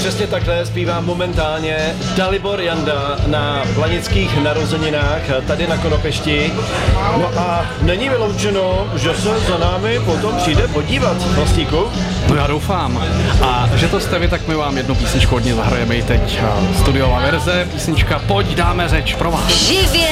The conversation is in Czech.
Přesně takhle zpívá momentálně Dalibor Janda na planických narozeninách tady na Konopešti. No a není vyloučeno, že se za námi potom přijde podívat, Vlastíku. No já doufám. A že to jste vy, tak my vám jednu písničku hodně zahrajeme i teď. Studiová verze, písnička Pojď dáme řeč pro vás. Živě